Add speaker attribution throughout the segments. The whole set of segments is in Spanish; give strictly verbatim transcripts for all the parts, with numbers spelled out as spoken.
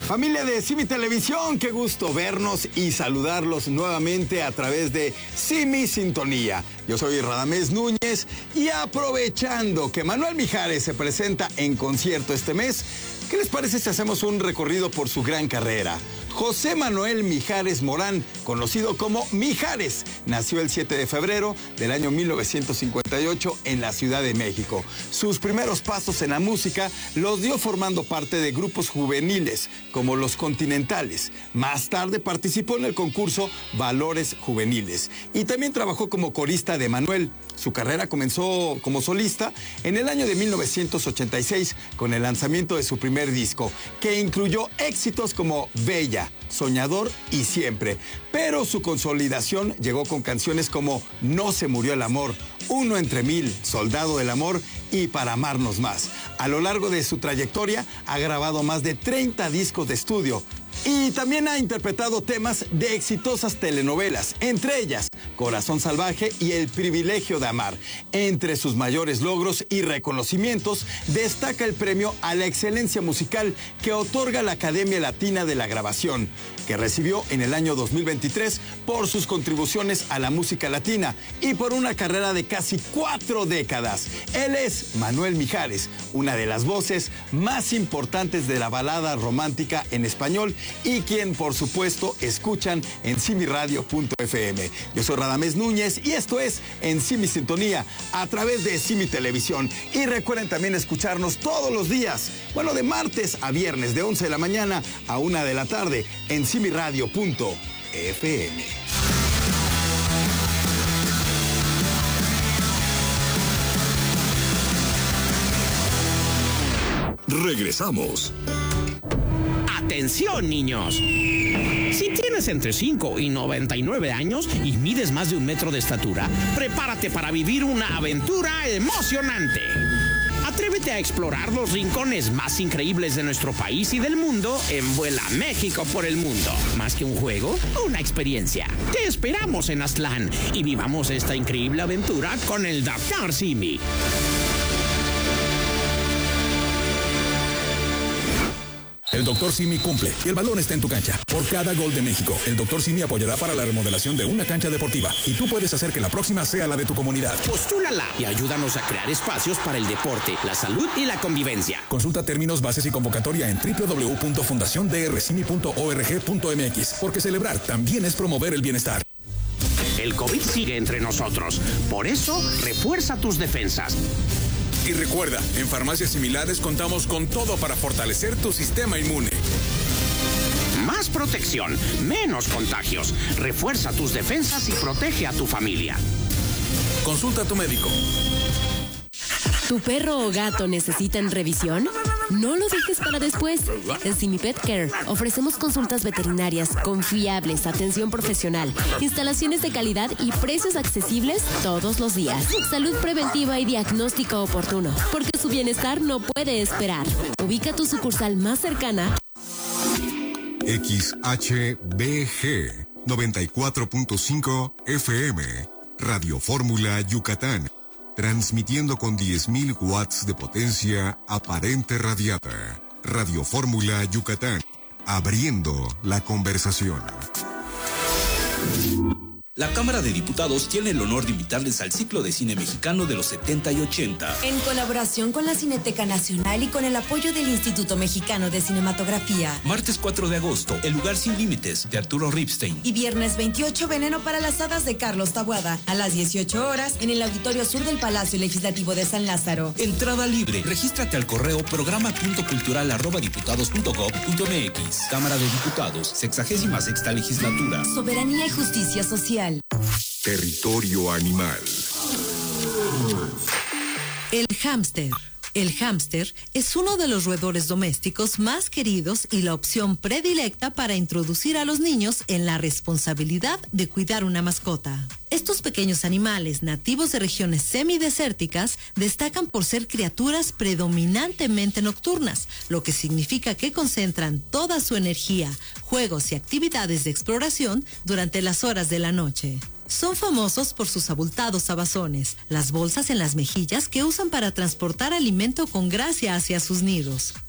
Speaker 1: Familia de Simi Televisión, qué gusto vernos y saludarlos nuevamente a través de Simi Sintonía. Yo soy Radamés Núñez y aprovechando que Manuel Mijares se presenta en concierto este mes, ¿qué les parece si hacemos un recorrido por su gran carrera? José Manuel Mijares Morán, conocido como Mijares, nació el siete de febrero del año mil novecientos cincuenta y ocho en la Ciudad de México. Sus primeros pasos en la música los dio formando parte de grupos juveniles como Los Continentales. Más tarde participó en el concurso Valores Juveniles y también trabajó como corista de Manuel. Su carrera comenzó como solista en el año de mil novecientos ochenta y seis con el lanzamiento de su primer disco, que incluyó éxitos como Bella, Soñador y Siempre. Pero su consolidación llegó con canciones como No se murió el amor, Uno entre mil, Soldado del amor y Para amarnos más. A lo largo de su trayectoria ha grabado más de treinta discos de estudio y también ha interpretado temas de exitosas telenovelas, entre ellas Corazón Salvaje y El privilegio de amar. Entre sus mayores logros y reconocimientos destaca el premio a la excelencia musical que otorga la Academia Latina de la Grabación, que recibió en el año dos mil veintitrés por sus contribuciones a la música latina y por una carrera de casi cuatro décadas. Él es Manuel Mijares, una de las voces más importantes de la balada romántica en español y quien, por supuesto, escuchan en simi radio punto efe eme. Yo soy Radamés Núñez y esto es En Simi Sintonía a través de Simi Televisión. Y recuerden también escucharnos todos los días, bueno, de martes a viernes, de once de la mañana a una de la tarde, en simi radio punto efe eme.
Speaker 2: Regresamos.
Speaker 3: ¡Atención, niños! Si tienes entre cinco y noventa y nueve años y mides más de un metro de estatura, prepárate para vivir una aventura emocionante. Atrévete a explorar los rincones más increíbles de nuestro país y del mundo en Vuela México por el Mundo. Más que un juego, una experiencia. Te esperamos en Aztlán y vivamos esta increíble aventura con el doctor Simi.
Speaker 2: El doctor Simi cumple y el balón está en tu cancha. Por cada gol de México, el doctor Simi apoyará para la remodelación de una cancha deportiva y tú puedes hacer que la próxima sea la de tu comunidad.
Speaker 3: Postúlala y ayúdanos a crear espacios para el deporte, la salud y la convivencia.
Speaker 2: Consulta términos, bases y convocatoria en doble u doble u doble u punto fundación d r simi punto org punto m x, porque celebrar también es promover el bienestar.
Speaker 3: El COVID sigue entre nosotros, por eso refuerza tus defensas.
Speaker 2: Y recuerda, en Farmacias Similares contamos con todo para fortalecer tu sistema inmune.
Speaker 3: Más protección, menos contagios. Refuerza tus defensas y protege a tu familia.
Speaker 2: Consulta a tu médico.
Speaker 4: ¿Tu perro o gato necesitan revisión? No lo dejes para después. En Simi Pet Care ofrecemos consultas veterinarias confiables, atención profesional, instalaciones de calidad y precios accesibles todos los días. Salud preventiva y diagnóstico oportuno, porque su bienestar no puede esperar. Ubica tu sucursal más cercana.
Speaker 5: X H B G noventa y cuatro punto cinco F M, Radio Fórmula Yucatán. Transmitiendo con diez mil watts de potencia aparente radiata. Radio Fórmula Yucatán. Abriendo la conversación.
Speaker 6: La Cámara de Diputados tiene el honor de invitarles al ciclo de cine mexicano de los setenta y ochenta.
Speaker 7: En colaboración con la Cineteca Nacional y con el apoyo del Instituto Mexicano de Cinematografía.
Speaker 6: Martes cuatro de agosto, El lugar sin límites, de Arturo Ripstein.
Speaker 7: Y viernes veintiocho, Veneno para las hadas, de Carlos Taboada. A las dieciocho horas, en el Auditorio Sur del Palacio Legislativo de San Lázaro.
Speaker 6: Entrada libre. Regístrate al correo programa punto cultural arroba diputados punto gob punto m x. Cámara de Diputados, sexagésima sexta legislatura.
Speaker 7: Soberanía y justicia social.
Speaker 5: Territorio animal.
Speaker 8: El hámster. El hámster es uno de los roedores domésticos más queridos y la opción predilecta para introducir a los niños en la responsabilidad de cuidar una mascota. Estos pequeños animales nativos de regiones semidesérticas destacan por ser criaturas predominantemente nocturnas, lo que significa que concentran toda su energía, juegos y actividades de exploración durante las horas de la noche. Son famosos por sus abultados abazones, las bolsas en las mejillas que usan para transportar alimento con gracia hacia sus nidos.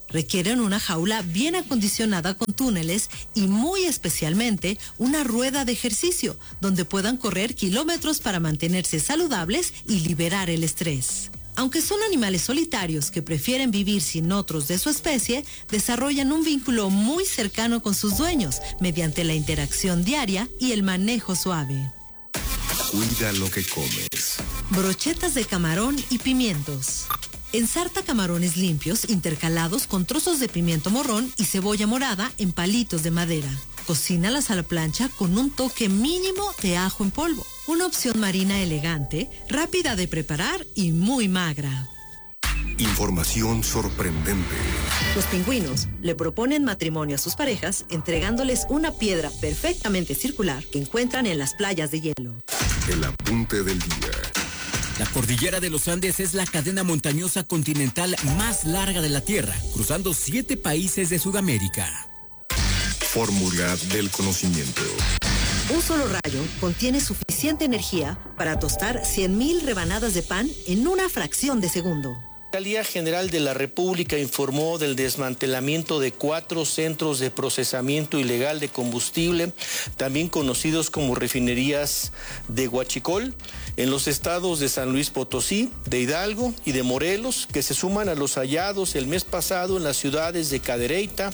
Speaker 8: Requieren una jaula bien acondicionada con túneles y muy especialmente una rueda de ejercicio donde puedan correr kilómetros para mantenerse saludables y liberar el estrés. Aunque son animales solitarios que prefieren vivir sin otros de su especie, desarrollan un vínculo muy cercano con sus dueños mediante la interacción diaria y el manejo suave.
Speaker 5: Cuida lo que comes.
Speaker 8: Brochetas de camarón y pimientos. Ensarta camarones limpios intercalados con trozos de pimiento morrón y cebolla morada en palitos de madera. Cocínalas a la plancha con un toque mínimo de ajo en polvo. Una opción marina elegante, rápida de preparar y muy magra.
Speaker 5: Información sorprendente.
Speaker 8: Los pingüinos le proponen matrimonio a sus parejas entregándoles una piedra perfectamente circular que encuentran en las playas de hielo.
Speaker 5: El apunte del día.
Speaker 9: La cordillera de los Andes es la cadena montañosa continental más larga de la Tierra, cruzando siete países de Sudamérica.
Speaker 5: Fórmula del conocimiento.
Speaker 8: Un solo rayo contiene suficiente energía para tostar cien mil rebanadas de pan en una fracción de segundo.
Speaker 10: La Fiscalía General de la República informó del desmantelamiento de cuatro centros de procesamiento ilegal de combustible, también conocidos como refinerías de Huachicol, en los estados de San Luis Potosí, de Hidalgo y de Morelos, que se suman a los hallados el mes pasado en las ciudades de Cadereyta.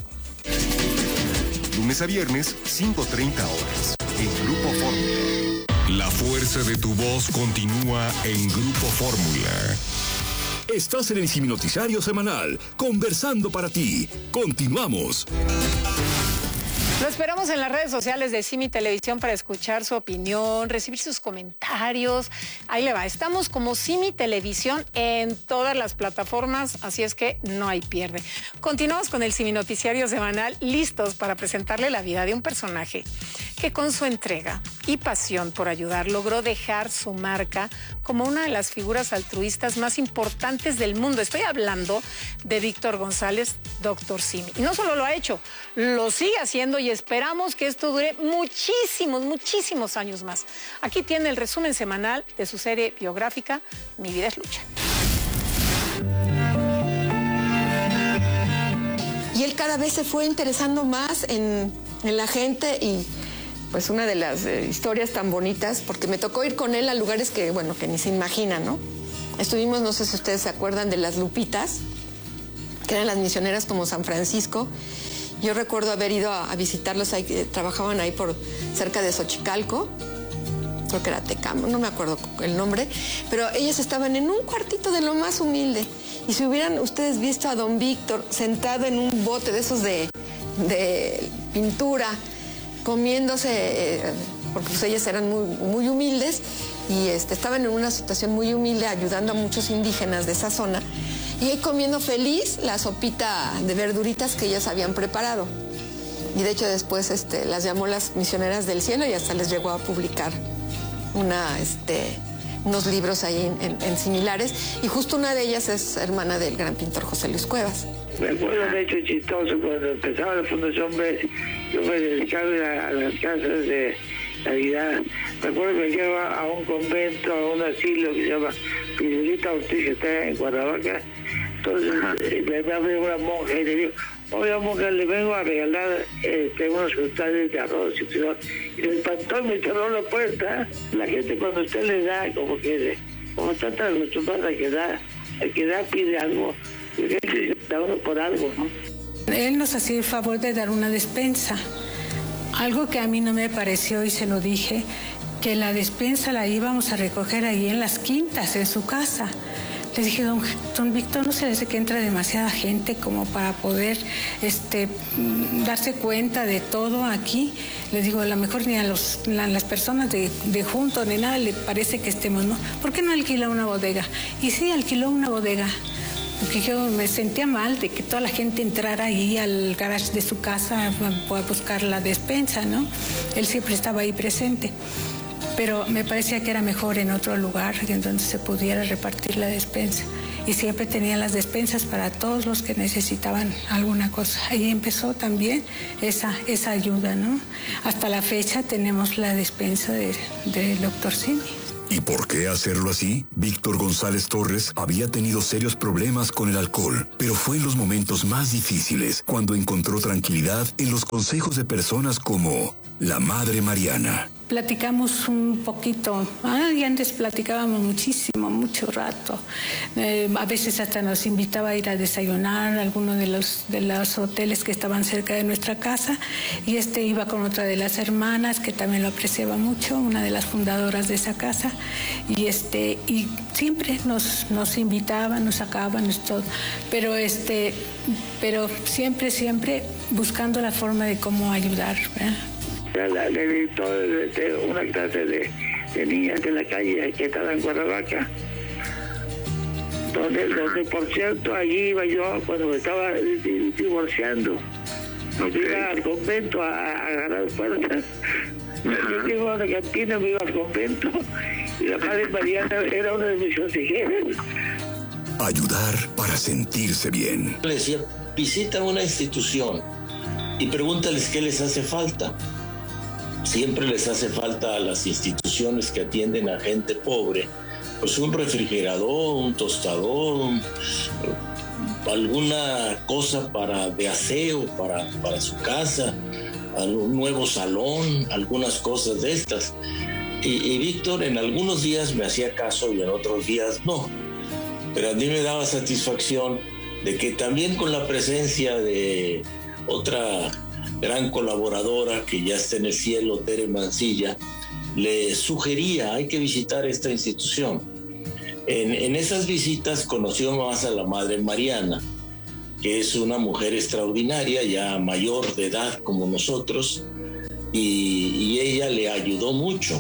Speaker 5: Lunes a viernes, cinco treinta horas, en Grupo Fórmula. La fuerza de tu voz continúa en Grupo Fórmula.
Speaker 2: Estás en el Simi Noticiario Semanal, conversando para ti. Continuamos.
Speaker 11: Lo esperamos en las redes sociales de Simi Televisión para escuchar su opinión, recibir sus comentarios. Ahí le va. Estamos como Simi Televisión en todas las plataformas, así es que no hay pierde. Continuamos con el Simi Noticiario Semanal, listos para presentarle la vida de un personaje que con su entrega y pasión por ayudar logró dejar su marca como una de las figuras altruistas más importantes del mundo. Estoy hablando de Víctor González, doctor Simi. Y no solo lo ha hecho, lo sigue haciendo y esperamos que esto dure muchísimos, muchísimos años más. Aquí tiene el resumen semanal de su serie biográfica, Mi vida es lucha.
Speaker 12: Y él cada vez se fue interesando más en, en la gente y pues una de las eh, historias tan bonitas, porque me tocó ir con él a lugares que, bueno, que ni se imaginan, ¿no? Estuvimos, no sé si ustedes se acuerdan de las Lupitas, que eran las misioneras como San Francisco. Yo recuerdo haber ido a, a visitarlos, ahí, eh, trabajaban ahí por cerca de Xochicalco, creo que era Tecamo, no me acuerdo el nombre, pero ellas estaban en un cuartito de lo más humilde. Y si hubieran ustedes visto a don Víctor sentado en un bote de esos de, de pintura, comiéndose, eh, porque pues ellas eran muy, muy humildes y este, estaban en una situación muy humilde ayudando a muchos indígenas de esa zona y ahí comiendo feliz la sopita de verduritas que ellas habían preparado. Y de hecho después este, las llamó las misioneras del cielo y hasta les llegó a publicar una, este, unos libros ahí en, en, en similares y justo una de ellas es hermana del gran pintor José Luis Cuevas.
Speaker 13: Me acuerdo de hecho chistoso cuando empezaba la Fundación B, yo me dedicaba a, a las casas de Navidad. Me acuerdo que llevaba a un convento, a un asilo que se llama Pidelita Ortiz, que está en Cuernavaca. Entonces me abre una monja y le digo, oiga monja, le vengo a regalar este, unos frutales de arroz y frijol. Y el pantón me cerró la puerta. La gente cuando usted le da, como que, como está tan acostumbrada a que da, a que da pide algo. Por algo, ¿no?
Speaker 14: Él nos hacía el favor de dar una despensa, algo que a mí no me pareció y se lo dije, que la despensa la íbamos a recoger ahí en las quintas, en su casa. Le dije, don, don Víctor, ¿no se le hace que entra demasiada gente como para poder este, darse cuenta de todo aquí? Le digo, a lo mejor ni a los, la, las personas de, de junto ni nada le parece que estemos, ¿no? ¿Por qué no alquila una bodega? Y sí, alquiló una bodega. Porque yo me sentía mal de que toda la gente entrara ahí al garage de su casa a buscar la despensa, ¿no? Él siempre estaba ahí presente. Pero me parecía que era mejor en otro lugar en donde se pudiera repartir la despensa. Y siempre tenía las despensas para todos los que necesitaban alguna cosa. Ahí empezó también esa, esa ayuda, ¿no? Hasta la fecha tenemos la despensa de, del doctor Simi.
Speaker 15: ¿Y por qué hacerlo así? Víctor González Torres había tenido serios problemas con el alcohol, pero fue en los momentos más difíciles cuando encontró tranquilidad en los consejos de personas como la Madre Mariana.
Speaker 14: Platicamos un poquito, ah, y antes platicábamos muchísimo, mucho rato. Eh, a veces hasta nos invitaba a ir a desayunar a alguno de los, de los hoteles que estaban cerca de nuestra casa, y este iba con otra de las hermanas que también lo apreciaba mucho, una de las fundadoras de esa casa, y este y siempre nos, nos invitaban, nos sacaban, todo, pero este, pero siempre, siempre buscando la forma de cómo ayudar, ¿verdad?
Speaker 13: Le dictó una clase de, de niñas de la calle que estaban en Cuernavaca, donde, donde por cierto allí iba yo cuando me estaba divorciando, me iba al convento a, a agarrar fuerzas. Yo iba a la cantina, me iba al convento y la Madre Mariana era una de mis consejeras.
Speaker 15: Ayudar para sentirse bien.
Speaker 16: Le decía, visita una institución y pregúntales qué les hace falta. Siempre les hace falta a las instituciones que atienden a gente pobre, pues un refrigerador, un tostador, un, alguna cosa para de aseo para, para su casa, un nuevo salón, algunas cosas de estas. Y, y Víctor en algunos días me hacía caso y en otros días no. Pero a mí me daba satisfacción de que también con la presencia de otra gran colaboradora que ya está en el cielo, Tere Mancilla, le sugería, hay que visitar esta institución. En, en esas visitas conoció más a la Madre Mariana, que es una mujer extraordinaria, ya mayor de edad como nosotros, y, y ella le ayudó mucho.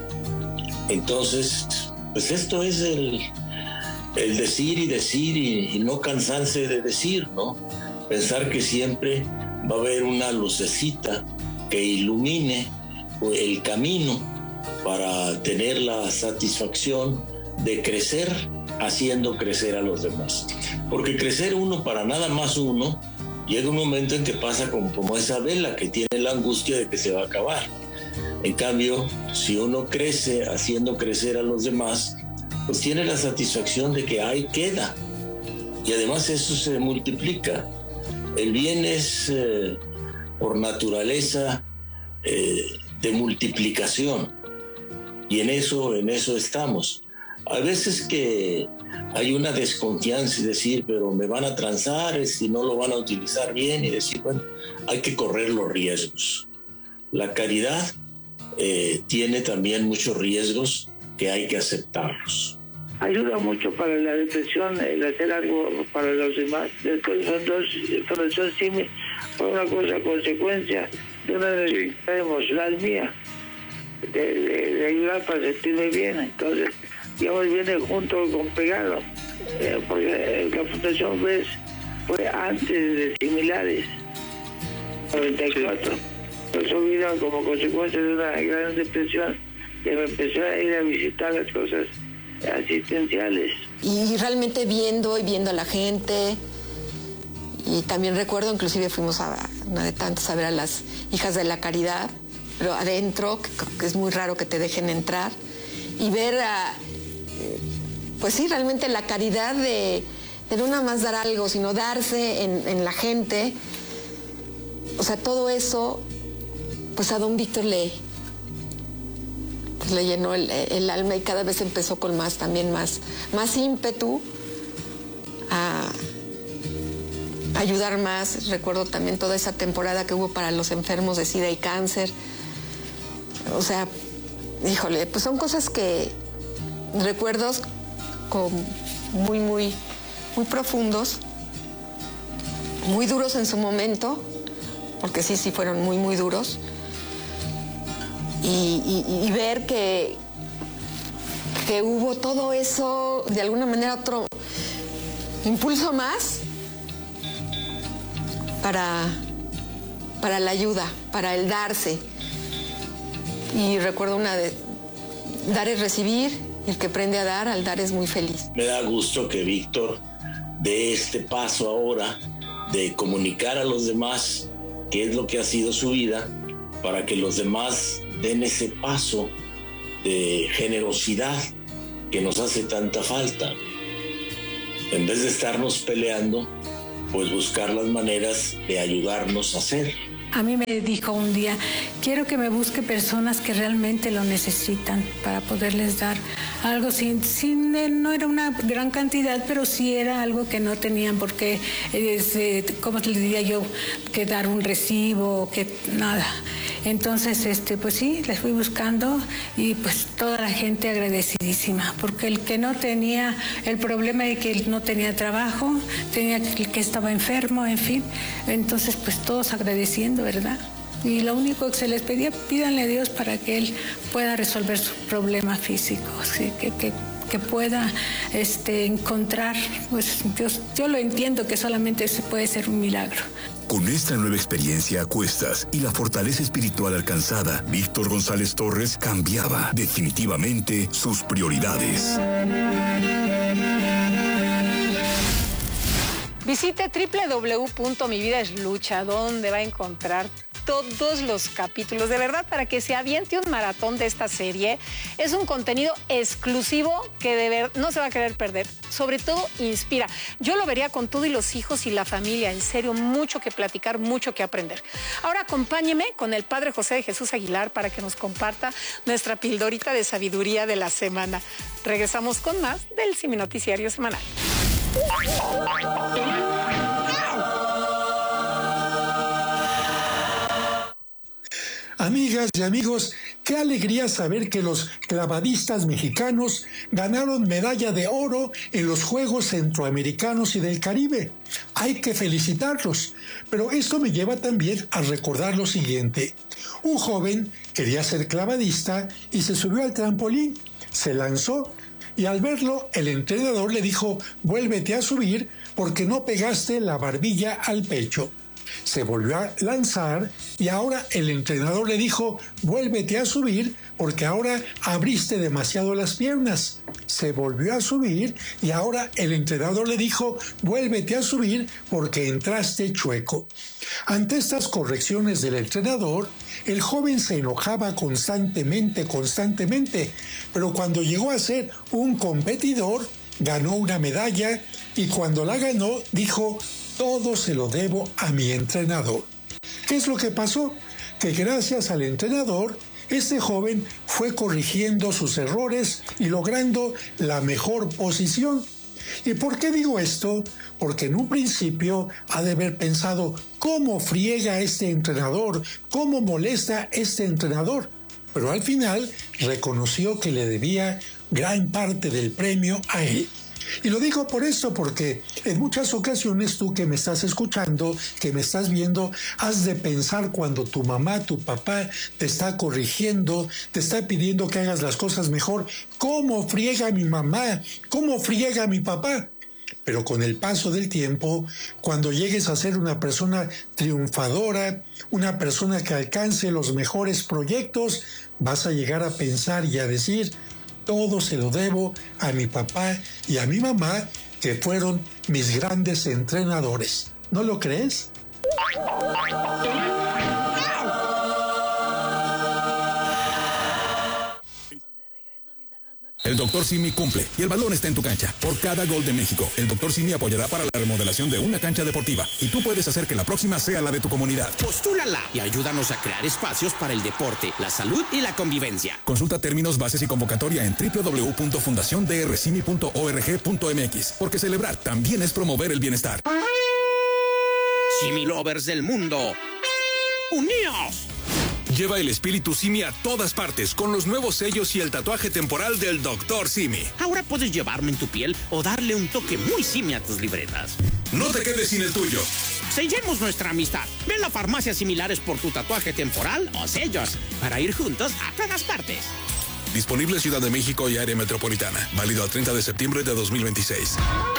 Speaker 16: Entonces, pues esto es el, el decir y decir y, y no cansarse de decir, ¿no? Pensar que siempre va a haber una lucecita que ilumine el camino para tener la satisfacción de crecer haciendo crecer a los demás. Porque crecer uno para nada más uno, llega un momento en que pasa como, como esa vela que tiene la angustia de que se va a acabar. En cambio, si uno crece haciendo crecer a los demás, pues tiene la satisfacción de que ahí queda. Y además eso se multiplica. El bien es, eh, por naturaleza, eh, de multiplicación. Y en eso, en eso estamos. A veces que hay una desconfianza y decir, pero me van a transar, si no lo van a utilizar bien, y decir, bueno, hay que correr los riesgos. La caridad eh, tiene también muchos riesgos que hay que aceptarlos.
Speaker 13: Ayuda mucho para la depresión el hacer algo para los demás. Después son dos, Fundación Simi fue una cosa consecuencia de una necesidad emocional mía, de, de, de ayudar para sentirme bien. Entonces, digamos, viene junto con pegado, eh, porque la Fundación B E S fue antes de Similares, noventa y cuatro. Eso vino como consecuencia de una gran depresión que me empezó a ir a visitar las cosas asistenciales.
Speaker 12: Y realmente viendo y viendo a la gente. Y también recuerdo, inclusive fuimos a una de tantas a ver a las hijas de la caridad, pero adentro, que, que es muy raro que te dejen entrar, y ver a, pues sí, realmente la caridad de, de no nada más dar algo, sino darse en, en la gente. O sea, todo eso, pues a don Víctor le le llenó el, el alma, y cada vez empezó con más, también más, más ímpetu a ayudar más. Recuerdo también toda esa temporada que hubo para los enfermos de SIDA y cáncer. O sea, híjole, pues son cosas que, recuerdos con muy, muy, muy profundos, muy duros en su momento, porque sí, sí fueron muy, muy duros. Y, y, y ver que, que hubo todo eso, de alguna manera otro impulso más para, para la ayuda, para el darse. Y recuerdo una de dar es recibir, y el que aprende a dar, al dar es muy feliz.
Speaker 16: Me da gusto que Víctor dé este paso ahora de comunicar a los demás qué es lo que ha sido su vida, para que los demás den ese paso de generosidad que nos hace tanta falta. En vez de estarnos peleando, pues buscar las maneras de ayudarnos a hacer.
Speaker 14: A mí me dijo un día, quiero que me busque personas que realmente lo necesitan para poderles dar algo sin, sin no era una gran cantidad, pero sí era algo que no tenían por qué, eh, ¿cómo les diría yo? Que dar un recibo, que nada. Entonces, este, pues sí, les fui buscando y pues toda la gente agradecidísima, porque el que no tenía, el problema de que él no tenía trabajo, tenía el que estaba enfermo, en fin, entonces pues todos agradeciendo, ¿verdad? Y lo único que se les pedía, pídanle a Dios para que Él pueda resolver su problema físico, ¿sí? que, que, que pueda este, encontrar, pues yo, yo lo entiendo que solamente se puede ser un milagro.
Speaker 15: Con esta nueva experiencia a cuestas y la fortaleza espiritual alcanzada, Víctor González Torres cambiaba definitivamente sus prioridades.
Speaker 11: Visite doble u doble u doble u punto mi vida es lucha, donde va a encontrar todos los capítulos, de verdad, para que se aviente un maratón de esta serie. Es un contenido exclusivo que de ver, no se va a querer perder. Sobre todo, inspira. Yo lo vería con todo y los hijos y la familia. En serio, mucho que platicar, mucho que aprender. Ahora acompáñeme con el padre José de Jesús Aguilar para que nos comparta nuestra pildorita de sabiduría de la semana. Regresamos con más del Simi Noticiario Semanal.
Speaker 17: Amigas y amigos, qué alegría saber que los clavadistas mexicanos ganaron medalla de oro en los Juegos Centroamericanos y del Caribe. Hay que felicitarlos, pero esto me lleva también a recordar lo siguiente. Un joven quería ser clavadista y se subió al trampolín, se lanzó y al verlo el entrenador le dijo: vuélvete a subir porque no pegaste la barbilla al pecho. Se volvió a lanzar y ahora el entrenador le dijo: vuélvete a subir porque ahora abriste demasiado las piernas. Se volvió a subir y ahora el entrenador le dijo: vuélvete a subir porque entraste chueco. Ante estas correcciones del entrenador, el joven se enojaba constantemente, constantemente, pero cuando llegó a ser un competidor, ganó una medalla y cuando la ganó dijo: todo se lo debo a mi entrenador. ¿Qué es lo que pasó? Que gracias al entrenador, este joven fue corrigiendo sus errores y logrando la mejor posición. ¿Y por qué digo esto? Porque en un principio ha de haber pensado: ¿cómo friega este entrenador? ¿Cómo molesta este entrenador? Pero al final reconoció que le debía gran parte del premio a él. Y lo digo por esto, porque en muchas ocasiones tú que me estás escuchando, que me estás viendo, has de pensar cuando tu mamá, tu papá te está corrigiendo, te está pidiendo que hagas las cosas mejor: ¿cómo friega mi mamá? ¿Cómo friega mi papá? Pero con el paso del tiempo, cuando llegues a ser una persona triunfadora, una persona que alcance los mejores proyectos, vas a llegar a pensar y a decir: todo se lo debo a mi papá y a mi mamá, que fueron mis grandes entrenadores. ¿No lo crees?
Speaker 2: El doctor Simi cumple y el balón está en tu cancha. Por cada gol de México, el doctor Simi apoyará para la remodelación de una cancha deportiva y tú puedes hacer que la próxima sea la de tu comunidad.
Speaker 3: Postúlala y ayúdanos a crear espacios para el deporte, la salud y la convivencia.
Speaker 2: Consulta términos, bases y convocatoria en doble u doble u doble u punto fundación d r simi punto org punto m x, porque celebrar también es promover el bienestar.
Speaker 3: Simi Lovers del mundo, ¡uníos!
Speaker 18: Lleva el espíritu Simi a todas partes con los nuevos sellos y el tatuaje temporal del doctor Simi.
Speaker 3: Ahora puedes llevarme en tu piel o darle un toque muy Simi a tus libretas.
Speaker 18: No te quedes sin el tuyo.
Speaker 3: Sellemos nuestra amistad. Ven a farmacias similares por tu tatuaje temporal o sellos para ir juntos a todas partes.
Speaker 18: Disponible Ciudad de México y área metropolitana. Válido al treinta de septiembre de dos mil veintiséis.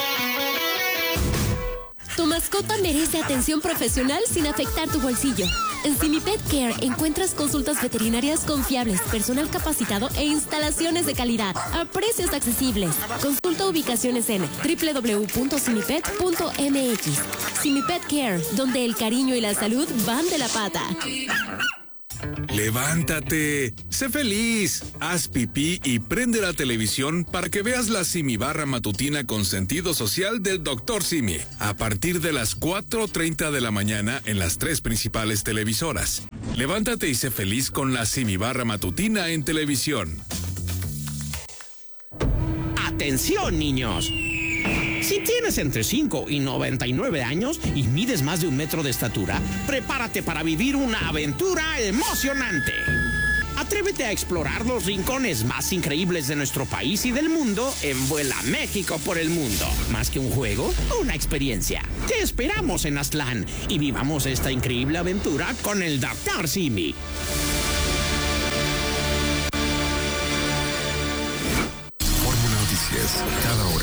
Speaker 4: Tu mascota merece atención profesional sin afectar tu bolsillo. En Simi Pet Care encuentras consultas veterinarias confiables, personal capacitado e instalaciones de calidad a precios accesibles. Consulta ubicaciones en doble u doble u doble u punto simipet punto m x. Simi Pet Care, donde el cariño y la salud van de la pata.
Speaker 18: Levántate, sé feliz, haz pipí y prende la televisión para que veas la Simi Barra matutina con sentido social del doctor Simi, a partir de las cuatro treinta de la mañana en las tres principales televisoras. Levántate y sé feliz con la Simi Barra matutina en televisión.
Speaker 3: ¡Atención, niños! Si tienes entre cinco y noventa y nueve años y mides más de un metro de estatura, prepárate para vivir una aventura emocionante. Atrévete a explorar los rincones más increíbles de nuestro país y del mundo en Vuela México por el Mundo. Más que un juego, una experiencia. Te esperamos en Aztlán y vivamos esta increíble aventura con el doctor Simi.
Speaker 5: Fórmula Noticias, cada hora.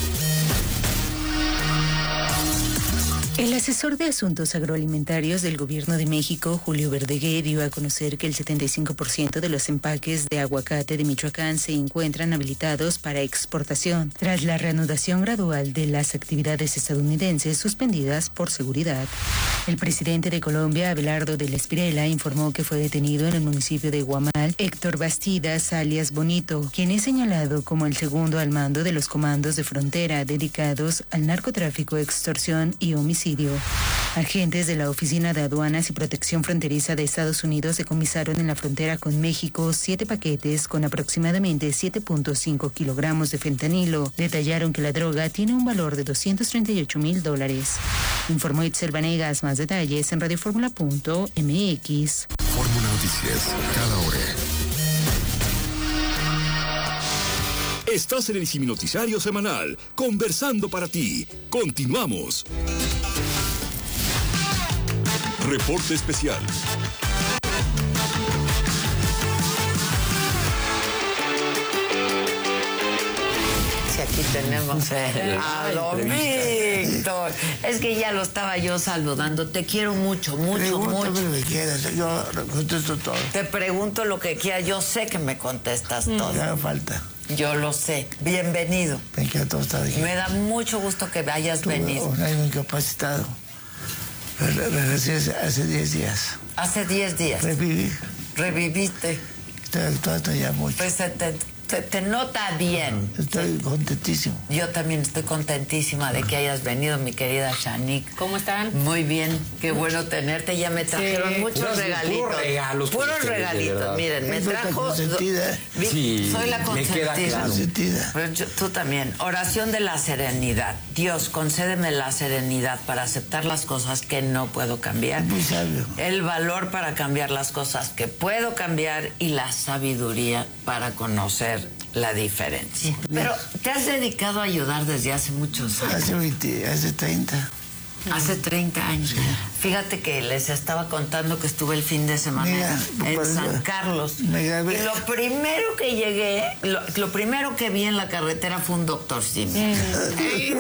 Speaker 19: El asesor de Asuntos Agroalimentarios del Gobierno de México, Julio Verdeguer, dio a conocer que el setenta y cinco por ciento de los empaques de aguacate de Michoacán se encuentran habilitados para exportación, tras la reanudación gradual de las actividades estadounidenses suspendidas por seguridad. El presidente de Colombia, Abelardo del Espriella, informó que fue detenido en el municipio de Guamal Héctor Bastidas, alias Bonito, quien es señalado como el segundo al mando de los comandos de frontera dedicados al narcotráfico, extorsión y homicidio. Agentes de la Oficina de Aduanas y Protección Fronteriza de Estados Unidos decomisaron en la frontera con México siete paquetes con aproximadamente siete punto cinco kilogramos de fentanilo. Detallaron que la droga tiene un valor de doscientos treinta y ocho mil dólares. Informó Itzel Vanegas. Más detalles en radioformula punto m x.
Speaker 5: Fórmula Noticias, cada hora.
Speaker 15: Estás en el Simi Noticiario Semanal, conversando para ti. Continuamos. Reporte especial.
Speaker 20: Si aquí tenemos el, a Don Víctor. Es que ya lo estaba yo saludando. Te quiero mucho, mucho,
Speaker 21: Pregúntame
Speaker 20: mucho.
Speaker 21: lo que quieras, yo contesto todo.
Speaker 20: Te pregunto lo que quieras. Yo sé que me contestas
Speaker 21: Mm.
Speaker 20: todo.
Speaker 21: Ya me falta.
Speaker 20: Yo lo sé. Bienvenido.
Speaker 21: Me encantó estar aquí.
Speaker 20: Me da mucho gusto que hayas
Speaker 21: Tuve
Speaker 20: venido.
Speaker 21: un año incapacitado. Re- Regresé hace- hace diez días.
Speaker 20: Hace diez días.
Speaker 21: Reviví.
Speaker 20: Reviviste.
Speaker 21: Estoy actuando ya mucho.
Speaker 20: Pues se te, se te nota bien.
Speaker 21: Estoy contentísimo.
Speaker 20: Yo también estoy contentísima de que hayas venido, mi querida Shanique.
Speaker 22: ¿Cómo están?
Speaker 20: Muy bien, qué bueno tenerte. Ya me trajeron
Speaker 22: Sí.
Speaker 20: muchos
Speaker 22: Puros-
Speaker 20: regalitos.
Speaker 22: puros regalos para
Speaker 20: Puros
Speaker 22: ustedes, de
Speaker 20: regalitos.
Speaker 22: verdad.
Speaker 20: Miren, me
Speaker 21: Eso está
Speaker 20: trajo.
Speaker 21: consentida.
Speaker 20: Vi-
Speaker 22: Sí,
Speaker 20: soy la
Speaker 22: me
Speaker 20: consentida.
Speaker 22: queda claro.
Speaker 21: Consentida.
Speaker 20: Pero yo- tú también. Oración de la serenidad. Dios, concédeme la serenidad para aceptar las cosas que no puedo cambiar.
Speaker 21: Muy sabio.
Speaker 20: El valor para cambiar las cosas que puedo cambiar y la sabiduría para conocer la diferencia. Pero te has dedicado a ayudar desde hace muchos años.
Speaker 21: Hace veinte, hace treinta.
Speaker 20: Hace treinta años. Fíjate que les estaba contando que estuve el fin de semana
Speaker 21: Mira,
Speaker 20: en
Speaker 21: pues,
Speaker 20: San Carlos.
Speaker 21: me grabé.
Speaker 20: Y lo primero que llegué, lo, lo primero que vi en la carretera fue un doctor Simi. De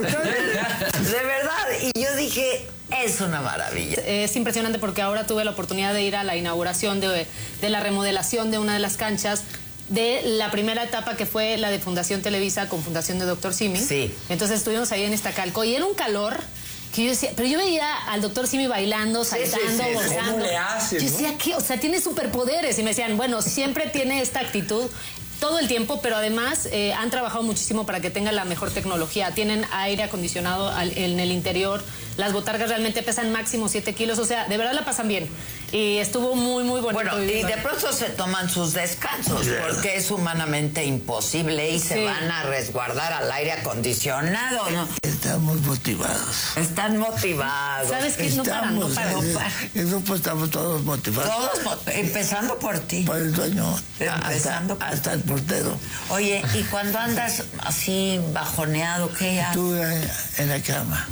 Speaker 20: verdad. Y yo dije, es una maravilla.
Speaker 22: Es impresionante porque ahora tuve la oportunidad de ir a la inauguración de, de la remodelación de una de las canchas de la primera etapa que fue la de Fundación Televisa con Fundación de Doctor Simi.
Speaker 20: Sí.
Speaker 22: Entonces estuvimos ahí en Iztacalco y era un calor que yo decía, pero yo veía al doctor Simi bailando,
Speaker 20: Sí, sí,
Speaker 22: saltando,
Speaker 20: sí, sí.
Speaker 22: gozando.
Speaker 20: ¿Cómo le hace,
Speaker 22: Yo
Speaker 20: no?
Speaker 22: decía, ¿qué? O sea, tiene superpoderes. Y me decían, bueno, siempre tiene esta actitud todo el tiempo, pero además eh, han trabajado muchísimo para que tenga la mejor tecnología. Tienen aire acondicionado al- en el interior. Las botargas realmente pesan máximo siete kilos. O sea, de verdad la pasan bien. Y estuvo muy, muy bonito.
Speaker 20: Bueno, y
Speaker 22: vivirlo
Speaker 20: de
Speaker 22: ahí.
Speaker 20: pronto se toman sus descansos porque es humanamente imposible y se
Speaker 22: Sí.
Speaker 20: van a resguardar al aire acondicionado, ¿no?
Speaker 21: Estamos motivados.
Speaker 20: Están motivados.
Speaker 22: ¿Sabes qué? No paran, no
Speaker 21: Estamos,
Speaker 22: paran.
Speaker 21: en-
Speaker 20: no paran.
Speaker 21: en grupo estamos todos motivados.
Speaker 20: Todos, mo- empezando por ti.
Speaker 21: Por el dueño.
Speaker 20: Empezando
Speaker 21: hasta, hasta el portero.
Speaker 20: Oye, y cuando andas así bajoneado, ¿qué haces?
Speaker 21: Estuve en la cama.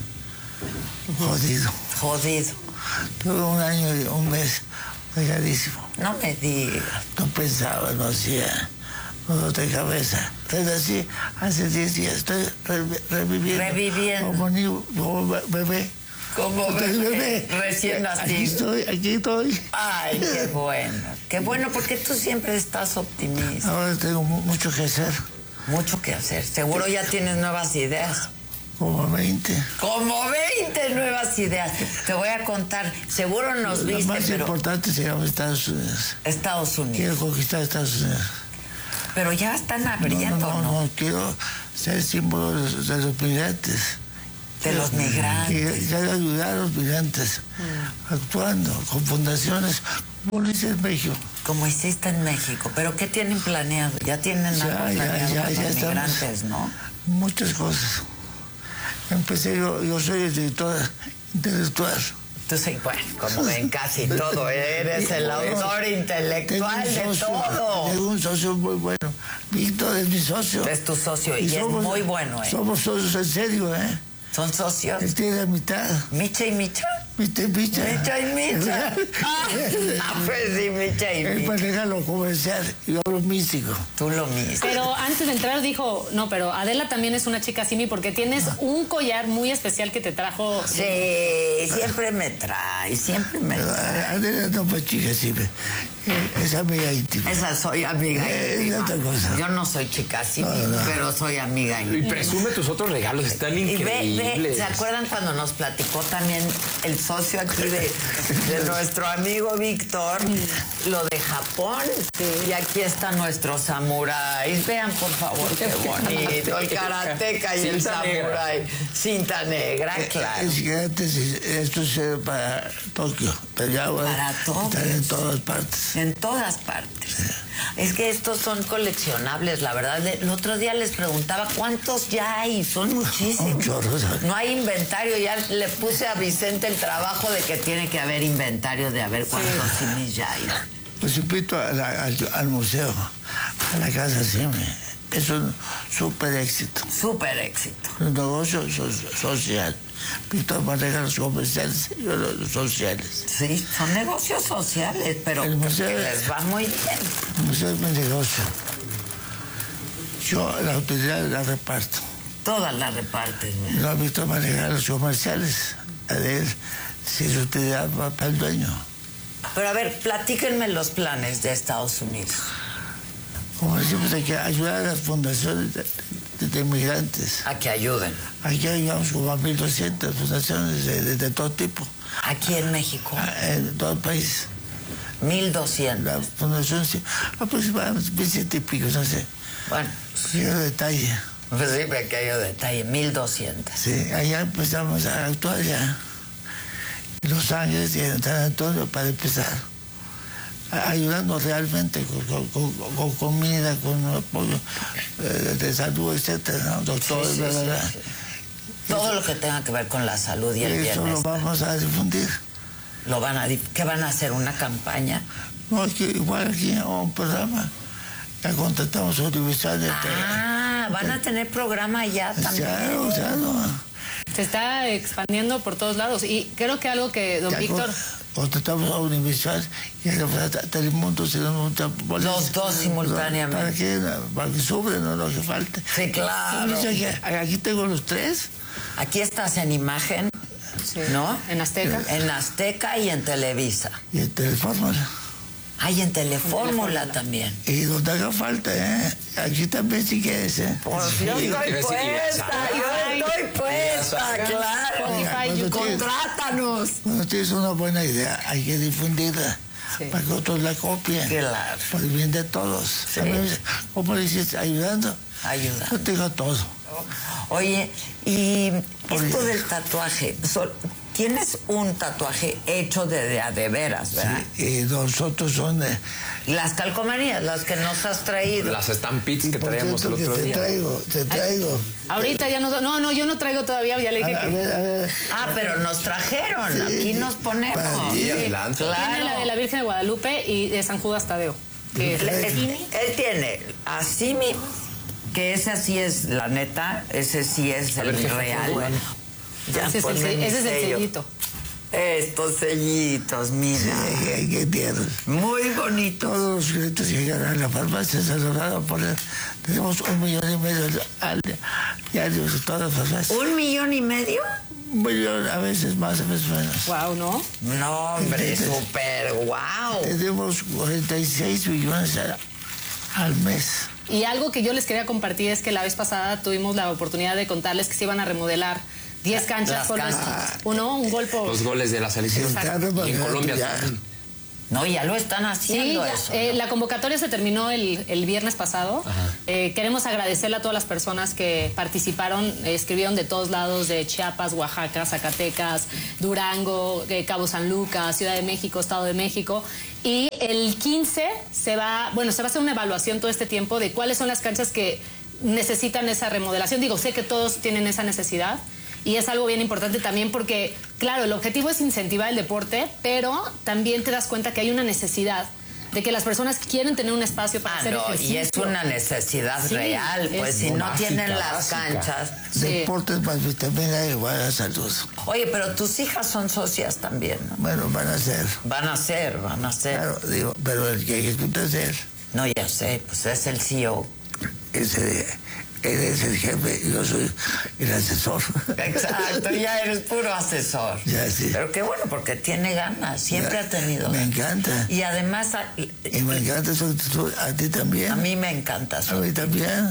Speaker 21: Jodido.
Speaker 20: Jodido.
Speaker 21: Tuve un año y un mes pegadísimo.
Speaker 20: No me digas.
Speaker 21: No pensaba, no hacía dolor de cabeza. Entonces así, hace diez días estoy re- reviviendo.
Speaker 20: Reviviendo.
Speaker 21: Como niño, como be- bebé.
Speaker 20: Como
Speaker 21: Entonces,
Speaker 20: bebé, recién
Speaker 21: Aquí
Speaker 20: nacido.
Speaker 21: estoy, aquí estoy.
Speaker 20: Ay, qué bueno. Qué bueno, porque tú siempre estás optimista.
Speaker 21: Ahora tengo mu- mucho que hacer.
Speaker 20: Mucho que hacer. Seguro ya tienes nuevas ideas.
Speaker 21: Como veinte.
Speaker 20: Como veinte nuevas ideas. Te voy a contar, seguro nos viste,
Speaker 21: La más
Speaker 20: pero...
Speaker 21: importante se llama Estados Unidos.
Speaker 20: Estados Unidos.
Speaker 21: Quiero conquistar Estados Unidos.
Speaker 20: Pero ya están abriendo,
Speaker 21: no, no,
Speaker 20: ¿no?
Speaker 21: no, quiero ser símbolo de los, de los migrantes.
Speaker 20: De los migrantes.
Speaker 21: Quiero ayudar a los migrantes, mm. actuando con fundaciones como lo hice en México.
Speaker 20: Como hiciste en México. ¿Pero qué tienen planeado? Ya tienen
Speaker 21: ya,
Speaker 20: algo
Speaker 21: ya,
Speaker 20: planeado
Speaker 21: ya,
Speaker 20: con
Speaker 21: ya
Speaker 20: los
Speaker 21: estamos,
Speaker 20: migrantes, ¿no?
Speaker 21: Muchas cosas. Empecé, yo, yo soy el director intelectual.
Speaker 20: Tú sí, bueno, como ven casi todo, eres el autor intelectual de
Speaker 21: socio,
Speaker 20: todo.
Speaker 21: Tengo un socio muy bueno. Víctor es mi socio.
Speaker 20: Es tu socio y, y somos, es muy bueno, ¿eh?
Speaker 21: Somos socios en serio, ¿eh?
Speaker 20: ¿Son socios?
Speaker 21: Él tiene la mitad.
Speaker 20: ¿Micha y Micha?
Speaker 21: Micha y Micha.
Speaker 20: Micha y Micha. Ah, pues sí, Micha y Micha.
Speaker 21: Él maneja lo comercial y yo lo místico.
Speaker 20: Tú lo místico.
Speaker 22: Pero antes de entrar dijo, no, pero Adela también es una chica simi porque tienes un collar muy especial que te trajo.
Speaker 20: Sí, siempre me trae, siempre me trae.
Speaker 21: Adela no fue chica simi. Es amiga íntima.
Speaker 20: Esa soy amiga íntima.
Speaker 21: Es otra cosa.
Speaker 20: Yo no soy chica simi, no, no. pero soy amiga íntima.
Speaker 1: Y presume tus otros regalos, están increíbles.
Speaker 20: Y ve, ve, ¿se acuerdan cuando nos platicó también el socio aquí de, de nuestro amigo Víctor, lo de Japón? Sí. Y aquí está nuestro samurái. Vean, por favor, qué bonito. El karateka y el samurái. Cinta negra, claro.
Speaker 21: Es que antes esto es para Tokio, pero ya bueno,
Speaker 20: para Tokio.
Speaker 21: Están en todas partes.
Speaker 20: En todas partes. Sí. Es que estos son coleccionables, la verdad. El otro día les preguntaba cuántos ya hay. Son muchísimos.
Speaker 21: Un chorro, ¿sabes?
Speaker 20: No hay inventario. Ya le puse a Vicente el trabajo de que tiene que haber inventario de a ver cuántos sí. simis ya hay.
Speaker 21: Pues invito a la, al, al museo, a la casa Simi. Es un súper éxito.
Speaker 20: Súper éxito.
Speaker 21: Un negocio so, social. Víctor maneja los comerciales y yo los sociales.
Speaker 20: Sí, son negocios sociales, pero el museo, que les va muy bien.
Speaker 21: El museo es mi negocio. Yo la utilidad la reparto.
Speaker 20: Todas las repartes.
Speaker 21: No, Víctor maneja los comerciales. A ver si su utilidad va para el dueño.
Speaker 20: Pero a ver, platíquenme los planes de Estados Unidos.
Speaker 21: Como decimos, hay que ayudar a las fundaciones de, de, de inmigrantes.
Speaker 20: A que ayuden.
Speaker 21: Aquí ayudamos como a mil doscientas fundaciones de, de, de todo tipo.
Speaker 20: ¿Aquí en México?
Speaker 21: En todo el país.
Speaker 20: mil doscientas.
Speaker 21: La fundación, sí, aproximadamente mil ciento y pico, no sé.
Speaker 20: Bueno.
Speaker 21: Pequeño detalle.
Speaker 20: Pues sí, pequeño detalle, mil doscientas.
Speaker 21: Sí, allá empezamos a actuar ya. En Los Ángeles y en San Antonio para empezar. Ayudando realmente con, con, con, con comida, con apoyo eh, de salud, etcétera, ¿no? Doctores, sí, sí, ¿verdad?
Speaker 20: Sí, sí. Todo eso, lo que tenga que ver con la salud y el bienestar.
Speaker 21: Eso lo vamos a difundir.
Speaker 20: ¿Lo van a, ¿Qué van a hacer? ¿Una campaña?
Speaker 21: No, es que igual aquí un programa. Ya contratamos audiovisuales.
Speaker 20: Ah, van a tener programa ya también.
Speaker 21: Claro, claro.
Speaker 22: Se está expandiendo por todos lados y creo que algo que don
Speaker 21: ya
Speaker 22: Víctor...
Speaker 21: Contratamos a Universal y a Telemundo,
Speaker 20: los dos simultáneamente.
Speaker 21: Para que, para que sufren, no lo que falte.
Speaker 20: Sí, claro.
Speaker 21: Aquí, aquí tengo los tres.
Speaker 20: Aquí estás en imagen, sí. ¿no?
Speaker 22: En Azteca.
Speaker 20: En Azteca y en Televisa.
Speaker 21: Y en Telefórmula.
Speaker 20: Hay en Telefórmula también.
Speaker 21: Y donde haga falta, ¿eh? Aquí también si quieres, ¿eh?
Speaker 20: Pues sí, yo estoy puesta, yo estoy puesta, claro. Contrátanos.
Speaker 21: Cuando tienes una buena idea, hay que difundirla. Sí. Para que otros la copien.
Speaker 20: Claro.
Speaker 21: Por el bien de todos. Sí. ¿Cómo le dices? ¿Ayudando?
Speaker 20: Ayudando.
Speaker 21: Yo te digo todo.
Speaker 20: Oye, y Oye. esto del tatuaje, tienes un tatuaje hecho de, de a de veras, ¿verdad?
Speaker 21: Sí, y nosotros son de...
Speaker 20: Las calcomanías, las que nos has traído.
Speaker 1: Las estampitas que traíamos el otro
Speaker 21: te
Speaker 1: día.
Speaker 21: Te traigo, te traigo.
Speaker 22: Ay, ahorita ya no... No, no, yo no traigo todavía, ya le dije
Speaker 21: a,
Speaker 22: que...
Speaker 21: A ver, a ver.
Speaker 20: Ah, pero nos trajeron, sí, aquí nos ponemos.
Speaker 21: Sí,
Speaker 22: sí. Claro. Tiene la de la Virgen de Guadalupe y de San Judas Tadeo. Que
Speaker 20: él, él, él tiene así mi... Que ese sí es la neta, ese sí es el ver, real. Bueno.
Speaker 22: Ya ese, es el, ese es el sellito.
Speaker 20: Estos sellitos, mira.
Speaker 21: Sí, qué tiernos.
Speaker 20: Muy bonito.
Speaker 21: Todos los clientes que llegan a la farmacia se lograron poner. Tenemos un millón y medio al diario en todas las farmacias.
Speaker 20: ¿Un millón y medio?
Speaker 21: Un millón, a veces más, a veces menos.
Speaker 22: Wow, ¿no?
Speaker 20: No, hombre, súper wow.
Speaker 21: Tenemos cuarenta y seis millones al mes.
Speaker 22: Y algo que yo les quería compartir es que la vez pasada tuvimos la oportunidad de contarles que se iban a remodelar diez canchas. Con los, uno, un gol por...
Speaker 1: Los goles de la selección. Y en Colombia también.
Speaker 20: No, ya lo están haciendo. Sí, ya, eso,
Speaker 22: eh,
Speaker 20: ¿no?
Speaker 22: La convocatoria se terminó el, el viernes pasado. Eh, queremos agradecerle a todas las personas que participaron, eh, escribieron de todos lados, de Chiapas, Oaxaca, Zacatecas, Durango, eh, Cabo San Lucas, Ciudad de México, Estado de México. Y el quince se va, bueno, se va a hacer una evaluación todo este tiempo de cuáles son las canchas que necesitan esa remodelación. Digo, sé que todos tienen esa necesidad. Y es algo bien importante también porque, claro, el objetivo es incentivar el deporte, pero también te das cuenta que hay una necesidad de que las personas quieren tener un espacio para
Speaker 20: ah,
Speaker 22: hacer
Speaker 20: no,
Speaker 22: ejercicio.
Speaker 20: Y es una necesidad sí, real, pues si no
Speaker 1: básica,
Speaker 20: tienen las
Speaker 1: básica.
Speaker 20: canchas.
Speaker 21: Deportes sí. Más vitamina igual a salud.
Speaker 20: Oye, pero tus hijas son socias también, ¿no?
Speaker 21: Bueno, van a ser.
Speaker 20: Van a ser, van a ser.
Speaker 21: Claro, digo, pero el que ejecuta es él.
Speaker 20: No, ya sé, pues es el C E O.
Speaker 21: Ese... Él es el jefe y yo soy el asesor.
Speaker 20: Exacto, ya eres puro asesor.
Speaker 21: Ya, sí.
Speaker 20: Pero qué bueno, porque tiene ganas, siempre
Speaker 21: ya,
Speaker 20: ha tenido
Speaker 21: me
Speaker 20: ganas.
Speaker 21: encanta.
Speaker 20: Y además... A,
Speaker 21: y me encanta su actitud, a ti también.
Speaker 20: A mí me encanta su
Speaker 21: A mí también.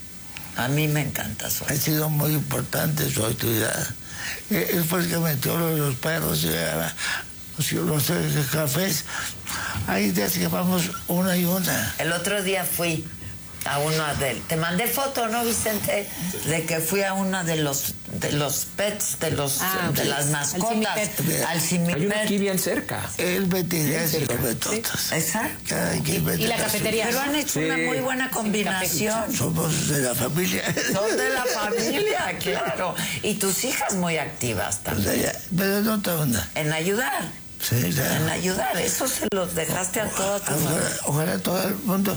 Speaker 20: A mí me encanta su
Speaker 21: actitud. Ha sido muy importante su actividad. Él fue el que metió los perros y los, los, los cafés. Hay días que vamos una y una.
Speaker 20: El otro día fui a uno de... Te mandé foto, ¿no, Vicente? De que fui a uno de los de los pets, de los
Speaker 22: ah,
Speaker 20: de las mascotas. Al Simipet.
Speaker 1: Hay uno aquí bien cerca.
Speaker 21: El veterinario y los betotas.
Speaker 20: Sí. Exacto.
Speaker 22: Y, y la cafetería.
Speaker 20: Pero han hecho sí. una muy buena combinación.
Speaker 21: Somos de la familia.
Speaker 20: Son de la familia, claro. Y tus hijas muy activas también.
Speaker 21: Pero no te onda.
Speaker 20: En ayudar.
Speaker 21: Sí, claro.
Speaker 20: En ayudar. Eso se los dejaste a toda tu
Speaker 21: familia. Ojalá, ojalá todo el mundo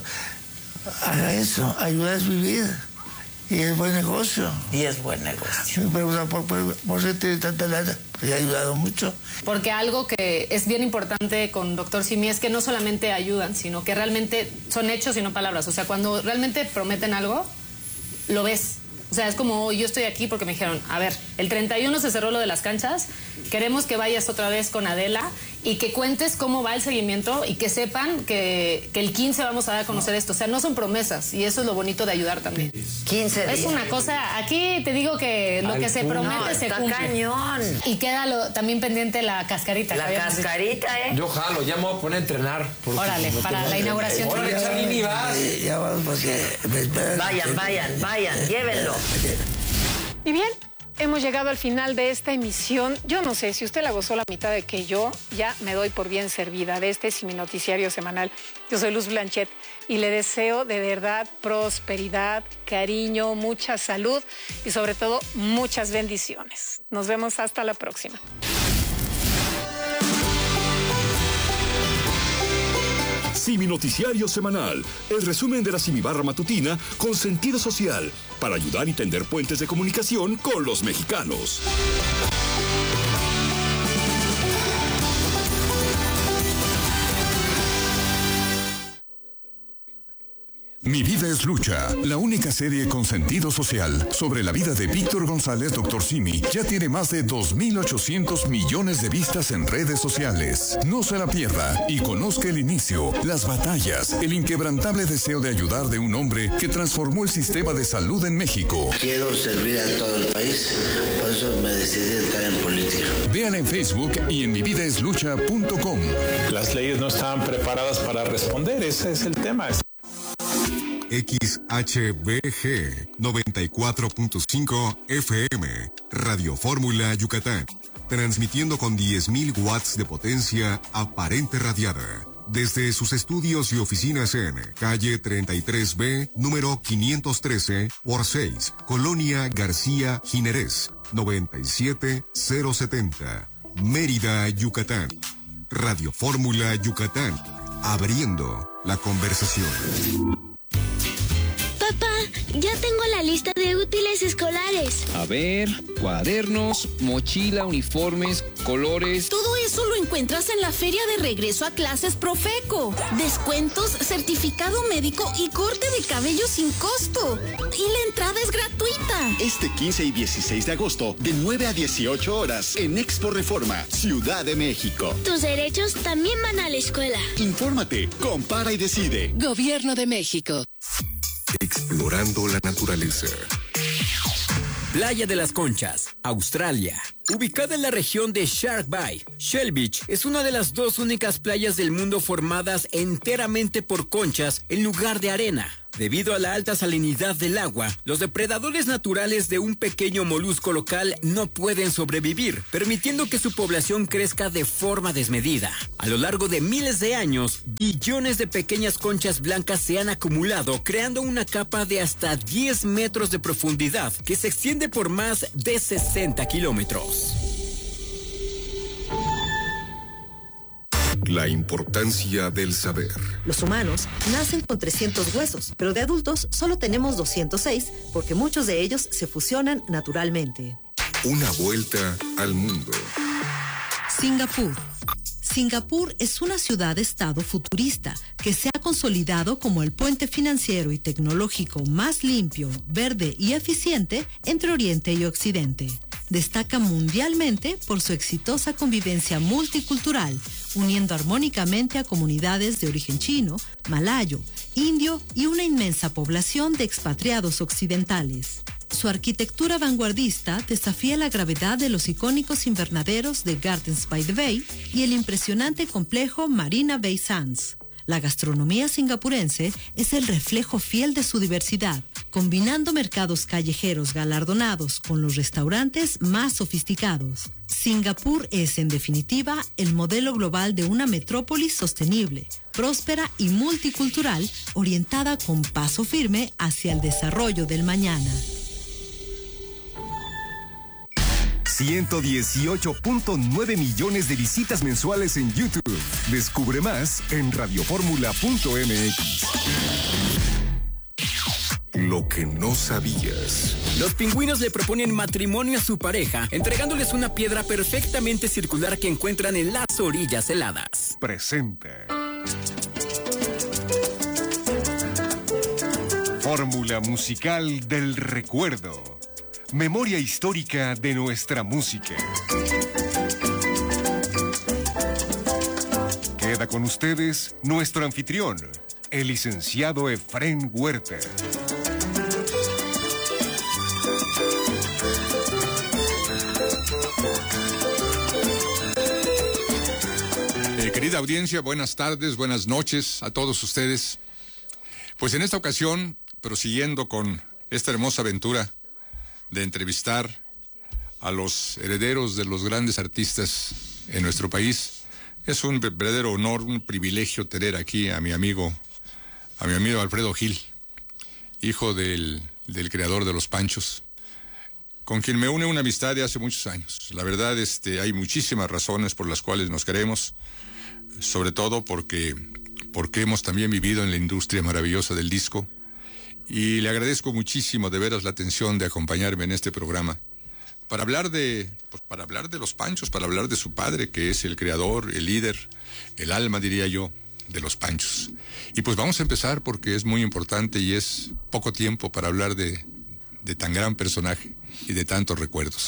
Speaker 21: haga eso, ayuda a vivir. Y es buen negocio.
Speaker 20: Y es buen negocio.
Speaker 21: Pero por, por, por qué tiene tanta lana, pues ha ayudado mucho.
Speaker 22: Porque algo que es bien importante con Doctor Simi es que no solamente ayudan, sino que realmente son hechos y no palabras. O sea, cuando realmente prometen algo, lo ves. O sea, es como yo estoy aquí porque me dijeron, a ver, el treinta y uno se cerró lo de las canchas, queremos que vayas otra vez con Adela y que cuentes cómo va el seguimiento y que sepan que, que el quince vamos a dar a conocer esto. O sea, no son promesas y eso es lo bonito de ayudar también.
Speaker 20: quince días.
Speaker 22: Es una cosa, aquí te digo que lo que se promete
Speaker 20: no,
Speaker 22: se
Speaker 20: está
Speaker 22: cumple.
Speaker 20: Cañón.
Speaker 22: Y queda lo, también pendiente la cascarita.
Speaker 20: La cascarita, ¿eh?
Speaker 1: Yo jalo, ya me voy a poner a entrenar.
Speaker 22: Órale, para la inauguración.
Speaker 1: Órale, Charlini, vas.
Speaker 21: Ya vamos porque...
Speaker 20: Vayan, vayan, vayan, llévenlo.
Speaker 11: Y bien, hemos llegado al final de esta emisión. Yo no sé si usted la gozó la mitad de que yo, ya me doy por bien servida de este Simi Noticiario semanal. Yo soy Luz Blanchet y le deseo de verdad prosperidad, cariño, mucha salud y sobre todo muchas bendiciones. Nos vemos hasta la próxima.
Speaker 2: Simi Noticiario Semanal, el resumen de la Simibarra Matutina con sentido social, para ayudar y tender puentes de comunicación con los mexicanos. Mi vida es lucha, la única serie con sentido social sobre la vida de Víctor González, Doctor Simi, ya tiene más de dos mil ochocientos millones de vistas en redes sociales. No se la pierda y conozca el inicio, las batallas, el inquebrantable deseo de ayudar de un hombre que transformó el sistema de salud en México.
Speaker 21: Quiero servir a todo el país, por eso me decidí entrar en política.
Speaker 2: Vean en Facebook y en mi vida es lucha punto com.
Speaker 6: Las leyes no estaban preparadas para responder, ese es el tema.
Speaker 5: X H B G noventa y cuatro punto cinco F M, Radio Fórmula Yucatán, transmitiendo con diez mil watts de potencia aparente radiada. Desde sus estudios y oficinas en calle treinta y tres B, número quinientos trece por seis, Colonia García Jiménez, noventa y siete mil setenta, Mérida, Yucatán. Radio Fórmula Yucatán, abriendo la conversación.
Speaker 7: Papá, ya tengo la lista de útiles escolares.
Speaker 23: A ver, cuadernos, mochila, uniformes, colores.
Speaker 24: Todo eso lo encuentras en la feria de regreso a clases Profeco. Descuentos, certificado médico y corte de cabello sin costo. Y la entrada es gratuita.
Speaker 25: Este quince y dieciséis de agosto, de nueve a dieciocho horas, en Expo Reforma, Ciudad de México.
Speaker 7: Tus derechos también van a la escuela.
Speaker 25: Infórmate, compara y decide.
Speaker 24: Gobierno de México.
Speaker 5: explorando la naturaleza.
Speaker 8: Playa de las Conchas, Australia. Ubicada en la región de Shark Bay, Shell Beach es una de las dos únicas playas del mundo formadas enteramente por conchas en lugar de arena. Debido a la alta salinidad del agua, los depredadores naturales de un pequeño molusco local no pueden sobrevivir, permitiendo que su población crezca de forma desmedida. A lo largo de miles de años, billones de pequeñas conchas blancas se han acumulado, creando una capa de hasta diez metros de profundidad que se extiende por más de sesenta kilómetros.
Speaker 5: La importancia del saber.
Speaker 9: Los humanos nacen con trescientos huesos, pero de adultos solo tenemos doscientos seis porque muchos de ellos se fusionan naturalmente.
Speaker 5: Una vuelta al mundo.
Speaker 10: Singapur. Singapur es una ciudad-estado futurista que se ha consolidado como el puente financiero y tecnológico más limpio, verde y eficiente entre Oriente y Occidente. Destaca mundialmente por su exitosa convivencia multicultural, uniendo armónicamente a comunidades de origen chino, malayo, indio y una inmensa población de expatriados occidentales. Su arquitectura vanguardista desafía la gravedad de los icónicos invernaderos de Gardens by the Bay y el impresionante complejo Marina Bay Sands. La gastronomía singapurense es el reflejo fiel de su diversidad, combinando mercados callejeros galardonados con los restaurantes más sofisticados. Singapur es, en definitiva, el modelo global de una metrópolis sostenible, próspera y multicultural, orientada con paso firme hacia el desarrollo del mañana.
Speaker 12: ciento dieciocho punto nueve millones de visitas mensuales en YouTube. Descubre más en radioformula punto m x.
Speaker 5: Lo que no sabías.
Speaker 8: Los pingüinos le proponen matrimonio a su pareja, entregándoles una piedra perfectamente circular que encuentran en las orillas heladas.
Speaker 12: Presenta Fórmula musical del recuerdo. Memoria histórica de nuestra música. Queda con ustedes nuestro anfitrión, el licenciado Efrén Huerta.
Speaker 13: Eh, querida audiencia, buenas tardes, buenas noches a todos ustedes. Pues en esta ocasión, prosiguiendo con esta hermosa aventura de entrevistar a los herederos de los grandes artistas en nuestro país. Es un verdadero honor, un privilegio tener aquí a mi amigo, a mi amigo Alfredo Gil, hijo del, del creador de Los Panchos, con quien me une una amistad de hace muchos años. La verdad, este, hay muchísimas razones por las cuales nos queremos, sobre todo porque, porque hemos también vivido en la industria maravillosa del disco. Y le agradezco muchísimo de veras la atención de acompañarme en este programa para hablar de, pues, para hablar de Los Panchos, para hablar de su padre, que es el creador, el líder, el alma, diría yo, de Los Panchos. Y pues vamos a empezar porque es muy importante y es poco tiempo para hablar de, de tan gran personaje y de tantos recuerdos.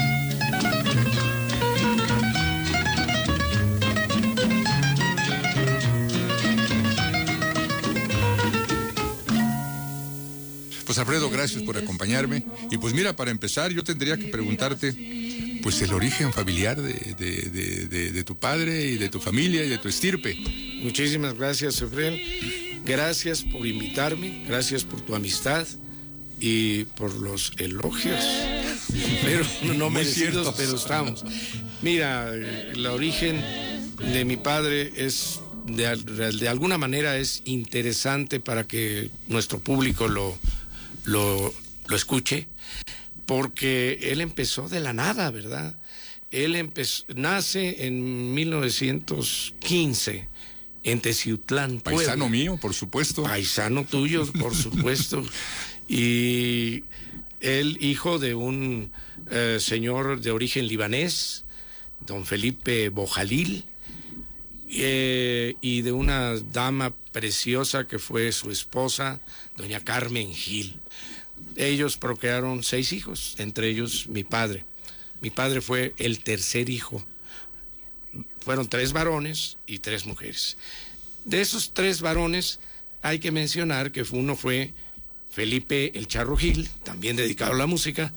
Speaker 13: Pues Alfredo, gracias por acompañarme. Y pues mira, para empezar, yo tendría que preguntarte, pues el origen familiar de, de, de, de, de tu padre y de tu familia y de tu estirpe.
Speaker 26: Muchísimas gracias, Efrén. Gracias por invitarme, gracias por tu amistad y por los elogios. Pero no merecidos, pero estamos. Mira, el origen de mi padre es, de, de alguna manera, es interesante para que nuestro público lo... Lo, lo escuche, porque él empezó de la nada, ¿verdad? Él empezó, nace en mil novecientos quince en Teciutlán, Puebla.
Speaker 13: Paisano mío, por supuesto.
Speaker 26: Paisano tuyo, por supuesto. Y él, hijo de un eh, señor de origen libanés, don Felipe Bojalil, eh, y de una dama preciosa que fue su esposa, doña Carmen Gil. Ellos procrearon seis hijos, entre ellos mi padre. Mi padre fue el tercer hijo. Fueron tres varones y tres mujeres. De esos tres varones hay que mencionar que uno fue Felipe el Charro Gil, también dedicado a la música,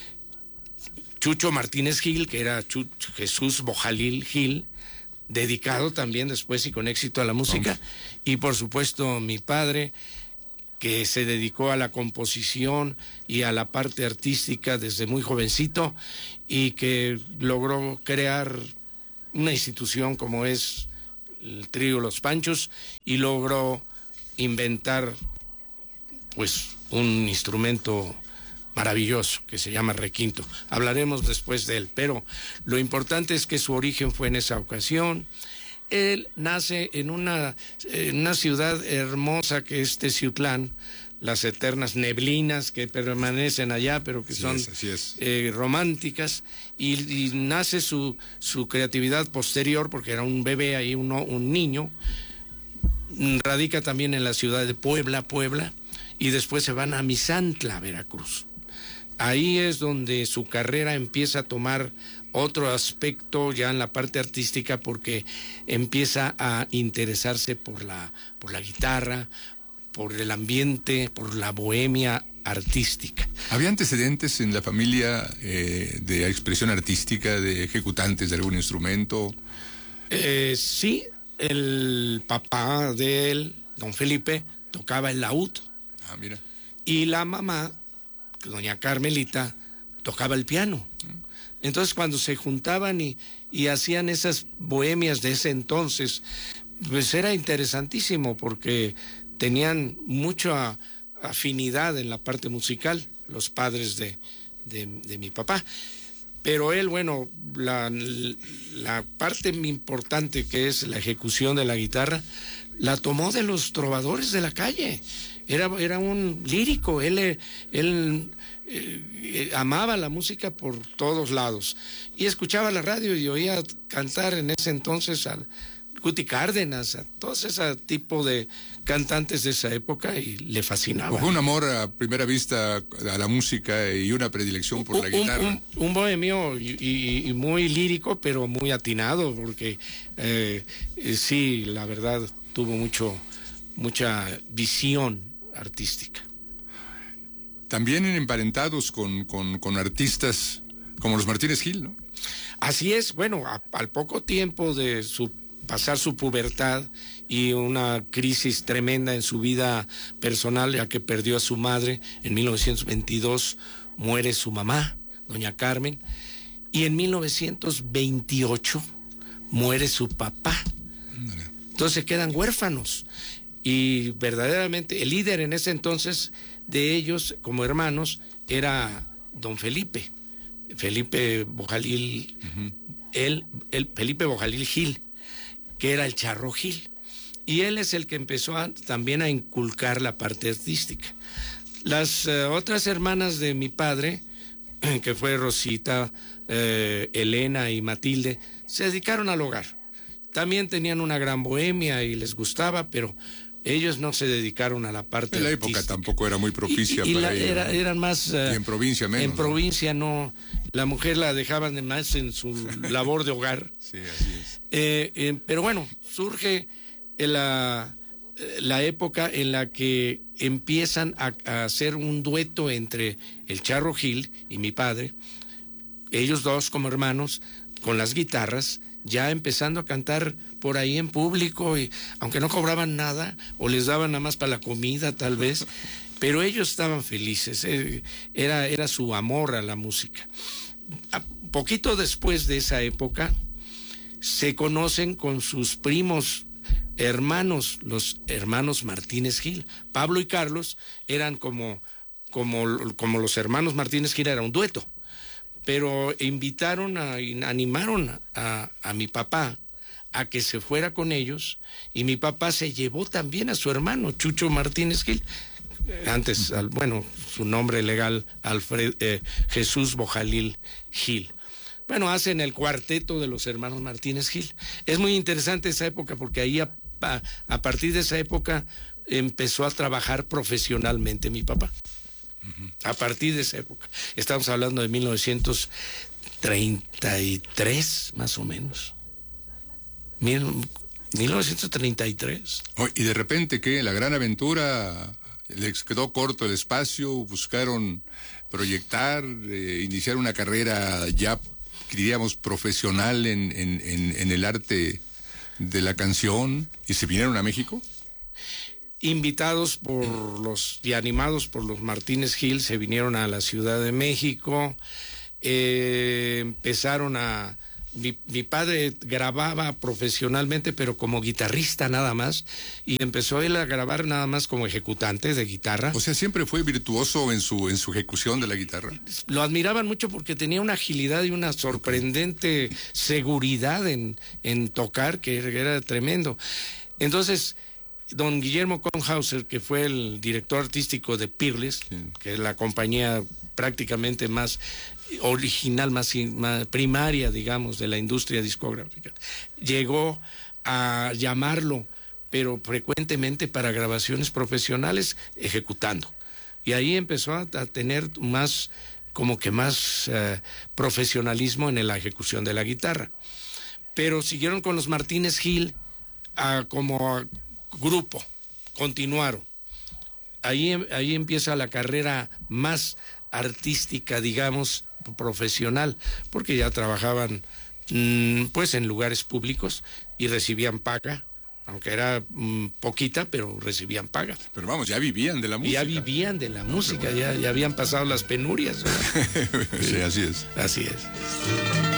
Speaker 26: Chucho Martínez Gil, que era Chu- Jesús Bojalil Gil, dedicado también después y con éxito a la música, y por supuesto mi padre, que se dedicó a la composición y a la parte artística desde muy jovencito y que logró crear una institución como es el Trío Los Panchos y logró inventar pues un instrumento maravilloso que se llama requinto. Hablaremos después de él, pero lo importante es que su origen fue en esa ocasión. Él nace en una, en una ciudad hermosa que es Teciutlán, las eternas neblinas que permanecen allá, pero que
Speaker 13: Así
Speaker 26: son
Speaker 13: es, así es.
Speaker 26: Eh, románticas, y, y nace su, su creatividad posterior, porque era un bebé ahí, uno, un niño. Radica también en la ciudad de Puebla, Puebla, y después se van a Misantla, Veracruz. Ahí es donde su carrera empieza a tomar otro aspecto ya en la parte artística, porque empieza a interesarse por la, por la guitarra, por el ambiente, por la bohemia artística.
Speaker 13: ¿Había antecedentes en la familia eh, de expresión artística, de ejecutantes de algún instrumento?
Speaker 26: Eh, sí, el papá de él, don Felipe, tocaba el laúd.
Speaker 13: Ah, mira.
Speaker 26: Y la mamá, doña Carmelita, tocaba el piano. Entonces cuando se juntaban y, y hacían esas bohemias de ese entonces, pues era interesantísimo porque tenían mucha afinidad en la parte musical, los padres de, de, de mi papá. Pero él, bueno, la, la parte importante que es la ejecución de la guitarra, la tomó de los trovadores de la calle. Era, era un lírico, él, él eh, amaba la música por todos lados. Y escuchaba la radio y oía cantar en ese entonces a Guti Cárdenas, a todos ese tipo de cantantes de esa época, y le fascinaba.
Speaker 13: Fue un amor a primera vista a la música y una predilección por
Speaker 26: un,
Speaker 13: la guitarra.
Speaker 26: Un, un, un bohemio y, y, y muy lírico, pero muy atinado, porque eh, eh, sí, la verdad, tuvo mucho, mucha visión artística.
Speaker 13: También emparentados con, con, con artistas como los Martínez Gil, ¿no?
Speaker 26: Así es, bueno, a, al poco tiempo de su pasar su pubertad y una crisis tremenda en su vida personal, ya que perdió a su madre en mil novecientos veintidós, muere su mamá, doña Carmen, y en mil novecientos veintiocho muere su papá. Entonces se quedan huérfanos, y verdaderamente el líder en ese entonces de ellos como hermanos era don Felipe, Felipe Bojalil, uh-huh. él, él, Felipe Bojalil Gil, que era el Charro Gil, y él es el que empezó a, también a inculcar la parte artística. Las uh, otras hermanas de mi padre, que fue Rosita, eh, Elena y Matilde, se dedicaron al hogar. También tenían una gran bohemia y les gustaba, pero ellos no se dedicaron a la parte
Speaker 13: en la
Speaker 26: artística.
Speaker 13: época tampoco era muy propicia
Speaker 26: y, y
Speaker 13: para
Speaker 26: la,
Speaker 13: ello,
Speaker 26: era,
Speaker 13: ¿no?
Speaker 26: eran más uh,
Speaker 13: y en provincia menos.
Speaker 26: En provincia no, no la mujer la dejaban de más en su labor de hogar.
Speaker 13: Sí, así es.
Speaker 26: Eh, eh, pero bueno, surge la, la época en la que empiezan a, a hacer un dueto entre el Charro Gil y mi padre, ellos dos como hermanos, con las guitarras, ya empezando a cantar por ahí en público, y aunque no cobraban nada o les daban nada más para la comida tal vez, pero ellos estaban felices, eh, era, era su amor a la música. A poquito después de esa época se conocen con sus primos hermanos, los hermanos Martínez Gil. Pablo y Carlos eran como, como, como los hermanos Martínez Gil, era un dueto, pero invitaron, a, animaron a, a mi papá a que se fuera con ellos, y mi papá se llevó también a su hermano Chucho Martínez Gil, antes, bueno, su nombre legal, Alfred, eh, Jesús Bojalil Gil. Bueno, hacen el cuarteto de los hermanos Martínez Gil. Es muy interesante esa época, porque ahí a, a, a partir de esa época empezó a trabajar profesionalmente mi papá. A partir de esa época. Estamos hablando de mil novecientos treinta y tres, más o menos. Mil, mil novecientos treinta y tres.
Speaker 13: Oh, y de repente, ¿qué? La gran aventura les quedó corto el espacio, buscaron proyectar, eh, iniciar una carrera ya, diríamos, profesional en, en, en, en el arte de la canción, y se vinieron a México.
Speaker 26: Invitados por los y animados por los Martínez Gil, se vinieron a la Ciudad de México, eh, empezaron a... Mi, mi padre grababa profesionalmente, pero como guitarrista nada más, y empezó él a grabar nada más como ejecutante de guitarra.
Speaker 13: O sea, siempre fue virtuoso en su, en su ejecución de la guitarra.
Speaker 26: Lo admiraban mucho porque tenía una agilidad y una sorprendente seguridad en, en tocar, que era tremendo. Entonces, don Guillermo Kornhauser, que fue el director artístico de Peerless, sí, que es la compañía prácticamente más original, más, más primaria, digamos, de la industria discográfica, llegó a llamarlo, pero frecuentemente para grabaciones profesionales, ejecutando. Y ahí empezó a, a tener más, como que más uh, profesionalismo en la ejecución de la guitarra. Pero siguieron con los Martínez Gil uh, como uh, grupo, continuaron. Ahí, ahí empieza la carrera más artística, digamos, profesional, porque ya trabajaban mmm, pues en lugares públicos y recibían paga, aunque era mmm, poquita, pero recibían paga.
Speaker 13: Pero vamos, ya vivían de la música.
Speaker 26: Ya vivían de la música, ya, ya habían pasado las penurias.
Speaker 13: Sí, así es.
Speaker 26: Así es.